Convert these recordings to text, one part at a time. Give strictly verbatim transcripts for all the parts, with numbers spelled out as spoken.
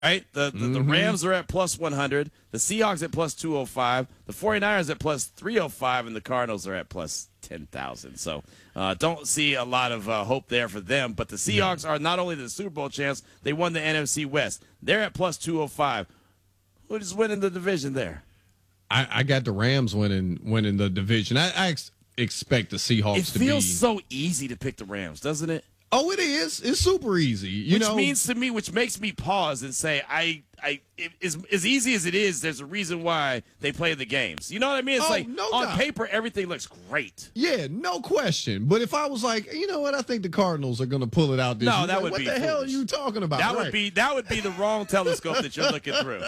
Right? The, the, Mm-hmm. the Rams are at plus one hundred. The Seahawks at plus two oh five. The 49ers at plus three oh five. And the Cardinals are at plus ten thousand. So uh, don't see a lot of uh, hope there for them. But the Seahawks are not only the Super Bowl champs, they won the N F C West. They're at plus two oh five. Who's winning the division there? I, I got the Rams winning winning the division. I, I ex- expect the Seahawks It to be. feels so easy to pick the Rams, doesn't it? Oh, it is. It's super easy. You which know, means to me, which makes me pause and say, I, I, it, as, as easy as it is, there's a reason why they play the games. You know what I mean? It's Oh, like no on doubt. paper, everything looks great. Yeah, no question. But if I was like, you know what, I think the Cardinals are going to pull it out this No, year. that like, would what be the hell are foolish. you talking about? That Right. would be that would be the wrong telescope that you're looking through.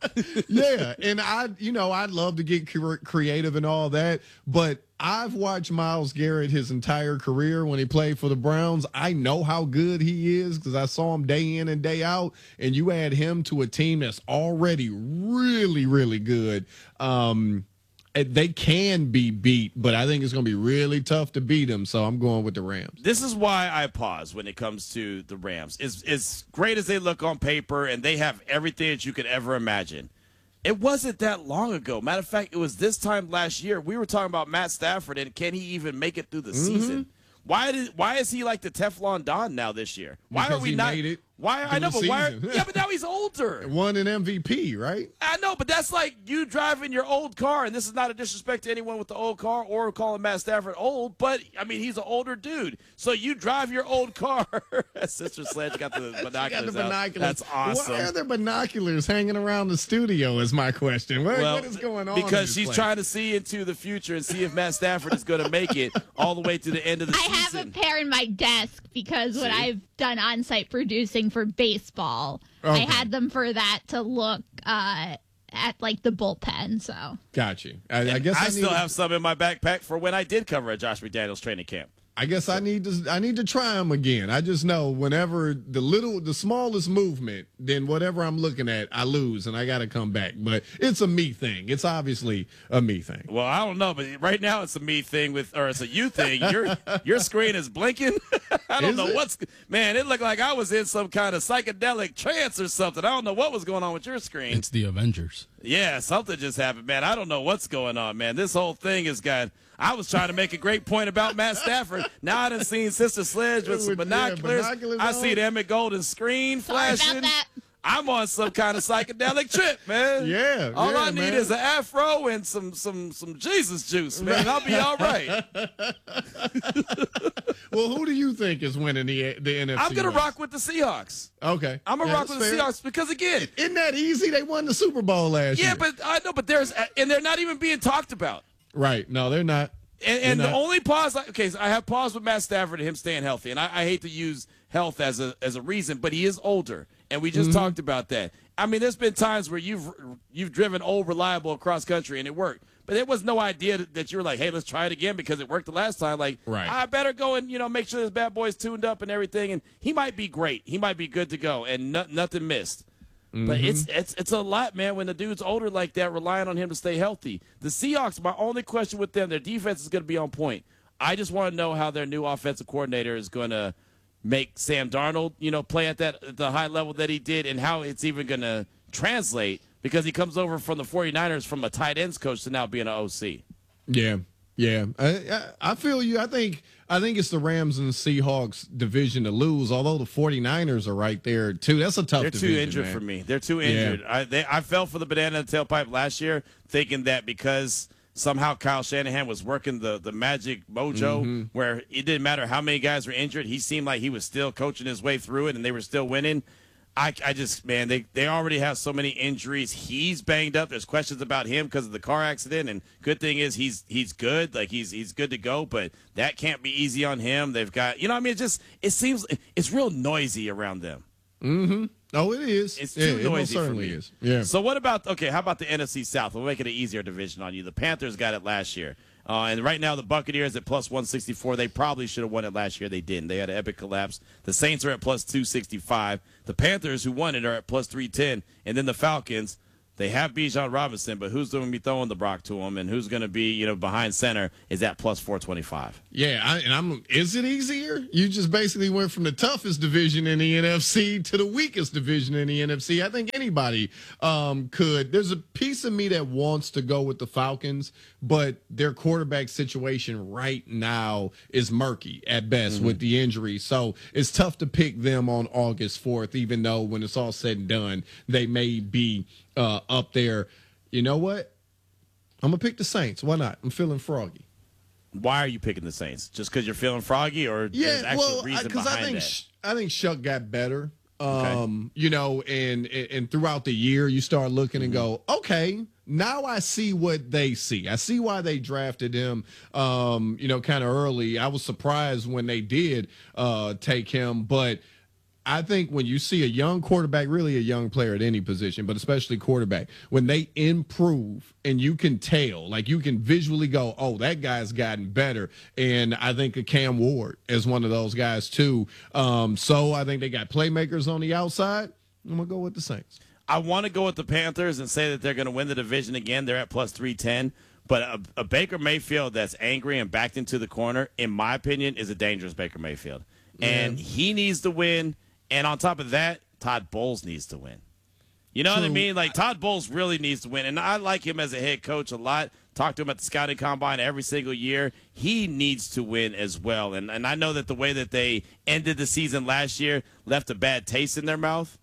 Yeah, and I, you know, I'd love to get cre- creative and all that, but I've watched Myles Garrett his entire career when he played for the Browns. I know how good he is because I saw him day in and day out, and you add him to a team that's already really, really good. Um, and they can be beat, but I think it's going to be really tough to beat them, so I'm going with the Rams. This is why I pause when it comes to the Rams. As, as great as they look on paper, and they have everything that you could ever imagine, it wasn't that long ago. Matter of fact, it was this time last year. We were talking about Matt Stafford, and can he even make it through the Mm-hmm. season? Why did? Why is he like the Teflon Don now this year? Why Because are we he not? made it why I through know, the but why? Are, season. yeah, but now he's older. Won an M V P, right? I know, but that's like you driving your old car, and this is not a disrespect to anyone with the old car or calling Matt Stafford old, but, I mean, he's an older dude. So you drive your old car. Sister Sledge got the binoculars Got the out. binoculars. That's awesome. Why are there binoculars hanging around the studio is my question. What, Well, what is going on? because in this she's place? trying to see into the future and see if Matt Stafford is going to make it all the way to the end of the I season. have a pair in my desk because when See? I've done on-site producing for baseball, I Okay. had them for that to look uh, at like the bullpen. So Got you. I, I And guess I, I, need still to, have some in my backpack for when I did cover a Josh McDaniels training camp. I guess I need to. I need to try them again. I just know whenever the little, the smallest movement, then whatever I'm looking at, I lose, and I got to come back. But it's a me thing. It's obviously a me thing. Well, I don't know, but right now it's a me thing with, or it's a you thing. Your your screen is blinking. I don't Is know it? what's, man. It looked like I was in some kind of psychedelic trance or something. I don't know what was going on with your screen. It's the Avengers. Yeah, something just happened, man. I don't know what's going on, man. This whole thing has got. I was trying to make a great point about Matt Stafford. Now I done seen Sister Sledge with some With- yeah, binoculars. binoculars I on. see the Emmett Golden screen sorry flashing. about that. I'm on some kind of psychedelic trip, man. Yeah, All yeah, I need man. is an afro and some some some Jesus juice, man. I'll be all right. Well, who do you think is winning the the N F C? I'm gonna West? rock with the Seahawks. Okay, I'm gonna Yeah, rock with that's the fair. Seahawks because again, Isn't that easy? They won the Super Bowl last year. yeah, but I know, but there's and they're not even being talked about. right. No, they're not. And, and They're the not. only pause, I, okay, so I have pause with Matt Stafford and him staying healthy, and I, I hate to use health as a as a reason, but he is older, and we just Mm-hmm. talked about that. I mean, there's been times where you've you've driven old reliable across country and it worked, but there was no idea that, that you were like, hey, let's try it again because it worked the last time. Like, Right. I better go and you know make sure this bad boy's tuned up and everything, and he might be great, he might be good to go, and no, nothing missed. But it's it's it's a lot, man, when the dude's older like that, relying on him to stay healthy. The Seahawks, my only question with them, their defense is going to be on point. I just want to know how their new offensive coordinator is going to make Sam Darnold, you know, play at that at the high level that he did, and how it's even going to translate because he comes over from the 49ers from a tight ends coach to now being an O C. Yeah, yeah. I, I, I feel you. I think I think it's the Rams and the Seahawks division to lose. Although the 49ers are right there too. That's a tough. They're division, too injured man. for me. They're too injured. I they, I fell for the banana in the tailpipe last year, thinking that because somehow Kyle Shanahan was working the, the magic mojo Mm-hmm. where it didn't matter how many guys were injured. He seemed like he was still coaching his way through it, and they were still winning. I, I just, man, they, they already have so many injuries. He's banged up. There's questions about him because of the car accident, and good thing is he's he's good. Like, he's he's good to go, but that can't be easy on him. They've got, you know what I mean? It just, it seems, it's real noisy around them. Mm-hmm. Oh, it is. It's yeah, too it most noisy for certainly me. is. Yeah. So what about, okay, how about the N F C South? We'll make it an easier division on you. The Panthers got it last year. Uh, and right now the Buccaneers at plus one sixty-four. They probably should have won it last year. They didn't. They had an epic collapse. The Saints are at plus two sixty-five. The Panthers, who won it, are at plus three ten. And then the Falcons, They have Bijan Robinson, but who's going to be throwing the rock to him, and who's going to be, you know, behind center is at plus four twenty-five. Yeah, I, and I'm. Is it easier? You just basically went from the toughest division in the N F C to the weakest division in the N F C. I think anybody um, could. There's a piece of me that wants to go with the Falcons, but their quarterback situation right now is murky at best mm-hmm. with the injury. So it's tough to pick them on August fourth, even though when it's all said and done, they may be uh, up there. You know what? I'm going to pick the Saints. Why not? I'm feeling froggy. Why are you picking the Saints? Just because you're feeling froggy, or yeah, there's actual well, reason because behind I think that? I think Shuck got better. Um, Okay. You know, and and throughout the year, you start looking mm-hmm. and go, okay, now I see what they see. I see why they drafted him, um, you know, kind of early. I was surprised when they did uh, take him, but I think when you see a young quarterback, really a young player at any position, but especially quarterback, when they improve and you can tell, like you can visually go, oh, that guy's gotten better. And I think of Cam Ward as one of those guys too. Um, so I think they got playmakers on the outside. I'm going to go with the Saints. I want to go with the Panthers and say that they're going to win the division again. They're at plus three ten. But a, a Baker Mayfield that's angry and backed into the corner, in my opinion, is a dangerous Baker Mayfield. And yeah. he needs to win. And on top of that, Todd Bowles needs to win. You know True. what I mean? Like, Todd Bowles really needs to win. And I like him as a head coach a lot. Talk to him at the scouting combine every single year. He needs to win as well. And and I know that the way that they ended the season last year left a bad taste in their mouth.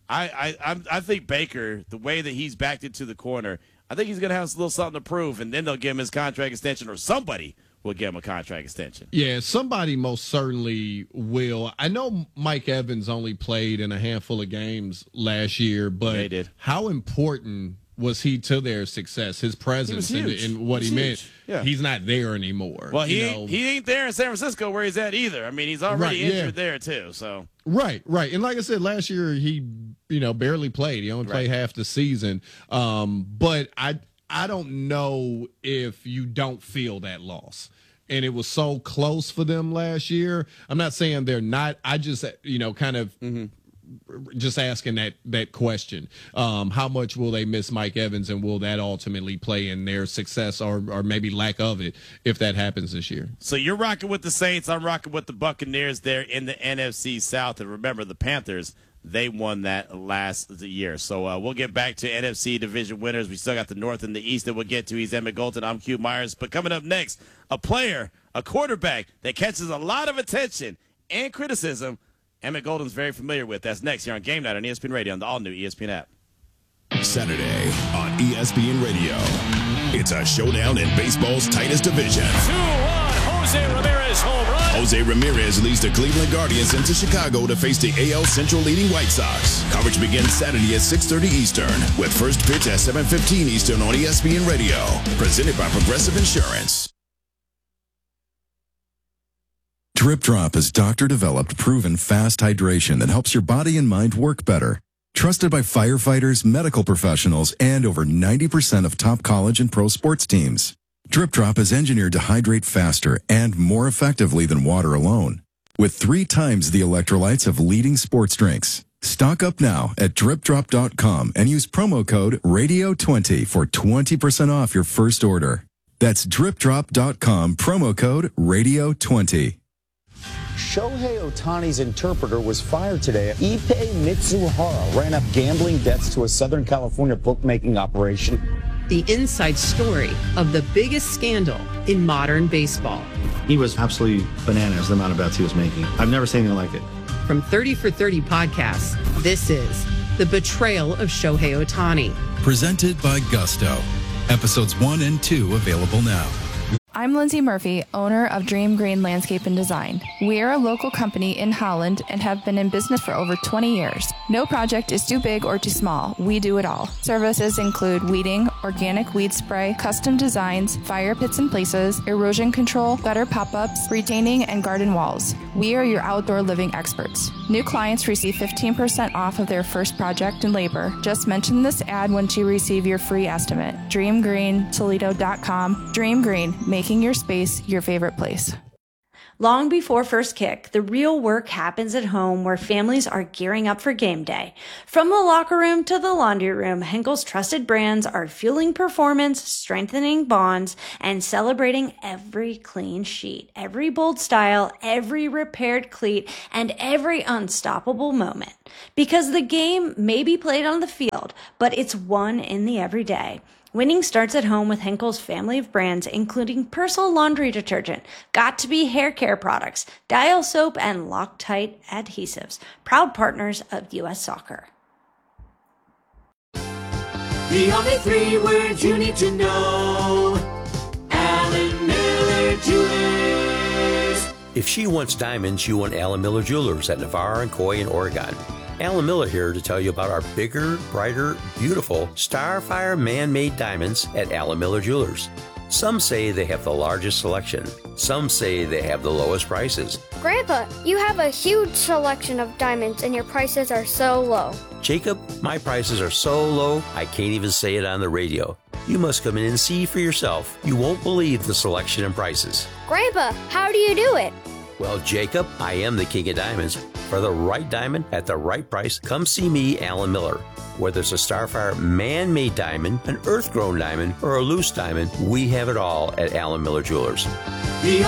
I I I'm, I think Baker, the way that he's backed into the corner, I think he's going to have a little something to prove. And then they'll give him his contract extension, or somebody will give him a contract extension. Yeah, somebody most certainly will. I know Mike Evans only played in a handful of games last year, but they did. How important was he to their success? His presence and, and what he, he meant. Yeah. He's not there anymore. Well, he you ain't, know? he ain't there in San Francisco where he's at either. I mean, he's already right, injured yeah. there too. So right, right, and like I said, last year he you know barely played. He only right. played half the season. Um, but I I don't know if you don't feel that loss. And it was so close for them last year. I'm not saying they're not. I just, you know, kind of mm-hmm. just asking that that question. Um, how much will they miss Mike Evans, and will that ultimately play in their success or, or maybe lack of it if that happens this year? So you're rocking with the Saints. I'm rocking with the Buccaneers there in the N F C South. And remember, the Panthers, they won that last year. So uh, we'll get back to N F C division winners. We still got the North and the East that we'll get to. He's Emmett Golden. I'm Q Myers. But coming up next, a player, a quarterback that catches a lot of attention and criticism Emmett Golden's very familiar with. That's next here on Game Night on E S P N Radio on the all-new E S P N app. Saturday on E S P N Radio. It's a showdown in baseball's tightest division. two one, Jose Ramirez home run. Jose Ramirez leads the Cleveland Guardians into Chicago to face the A L Central leading White Sox. Coverage begins Saturday at six thirty Eastern with first pitch at seven fifteen Eastern on E S P N Radio. Presented by Progressive Insurance. Drip Drop is doctor-developed, proven fast hydration that helps your body and mind work better. Trusted by firefighters, medical professionals, and over ninety percent of top college and pro sports teams. Drip Drop is engineered to hydrate faster and more effectively than water alone, with three times the electrolytes of leading sports drinks. Stock up now at drip drop dot com and use promo code radio twenty for twenty percent off your first order. That's drip drop dot com, promo code radio twenty. Shohei Ohtani's interpreter was fired today. Ippei Mitsuhara ran up gambling debts to a Southern California bookmaking operation. The inside story of the biggest scandal in modern baseball. He was absolutely bananas, the amount of bets he was making. I've never seen anything like it. From thirty for thirty podcasts, this is The Betrayal of Shohei Ohtani. Presented by Gusto. Episodes one and two available now. I'm Lindsay Murphy, owner of Dream Green Landscape and Design. We are a local company in Holland and have been in business for over twenty years. No project is too big or too small. We do it all. Services include weeding, organic weed spray, custom designs, fire pits and places, erosion control, gutter pop-ups, retaining, and garden walls. We are your outdoor living experts. New clients receive fifteen percent off of their first project and labor. Just mention this ad once you receive your free estimate. dream green toledo dot com. Dream Green, making your space your favorite place. Long before first kick, the real work happens at home where families are gearing up for game day. From the locker room to the laundry room, Henkel's trusted brands are fueling performance, strengthening bonds, and celebrating every clean sheet, every bold style, every repaired cleat, and every unstoppable moment. Because the game may be played on the field, but it's won in the everyday. Winning starts at home with Henkel's family of brands, including Persil laundry detergent, Got2b hair care products, Dial soap, and Loctite adhesives. Proud partners of U S Soccer. The only three words you need to know. Alan Miller Jewelers. If she wants diamonds, you want Alan Miller Jewelers at Navarre and Coy in Oregon. Alan Miller here to tell you about our bigger, brighter, beautiful Starfire man-made diamonds at Alan Miller Jewelers. Some say they have the largest selection. Some say they have the lowest prices. Grandpa, you have a huge selection of diamonds and your prices are so low. Jacob, my prices are so low, I can't even say it on the radio. You must come in and see for yourself. You won't believe the selection and prices. Grandpa, how do you do it? Well, Jacob, I am the king of diamonds. For the right diamond at the right price, come see me, Alan Miller. Whether it's a Starfire man-made diamond, an earth-grown diamond, or a loose diamond, we have it all at Alan Miller Jewelers. The